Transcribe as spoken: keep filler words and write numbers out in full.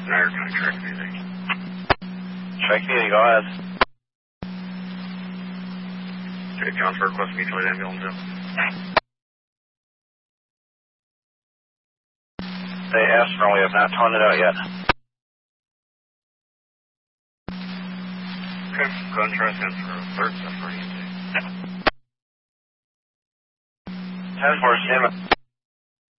Niagara County Track Community. Track Community, go ahead. Okay, Johnsburg, request mutual aid ambulance in. Hey, Aspen, we have not torn it out yet. Okay, go ahead and try to send for a third step for E M T. ten four, stand by.